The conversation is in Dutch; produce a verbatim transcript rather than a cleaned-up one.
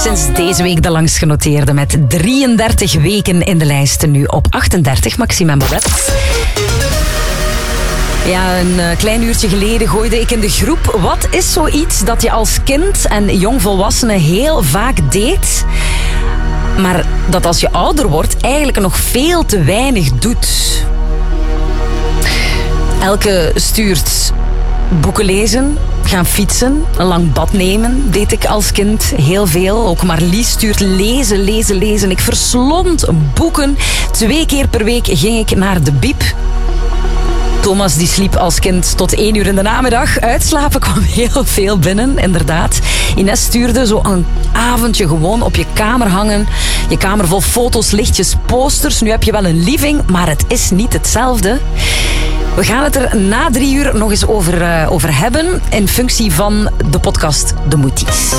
sinds deze week de langst genoteerde met drieëndertig weken in de lijst. Nu op achtendertig, Maxime en Babette. Ja, een klein uurtje geleden gooide ik in de groep: wat is zoiets dat je als kind en jongvolwassene heel vaak deed, maar dat als je ouder wordt eigenlijk nog veel te weinig doet? Elke stuurt boeken lezen, gaan fietsen, een lang bad nemen, deed ik als kind heel veel. Ook Marlies stuurt lezen, lezen, lezen. Ik verslond boeken. Twee keer per week ging ik naar de biep. Thomas die sliep als kind tot één uur in de namiddag. Uitslapen kwam heel veel binnen, inderdaad. Ines stuurde zo een avondje gewoon op je kamer hangen. Je kamer vol foto's, lichtjes, posters. Nu heb je wel een living, maar het is niet hetzelfde. We gaan het er na drie uur nog eens over, uh, over hebben in functie van de podcast De Moeties.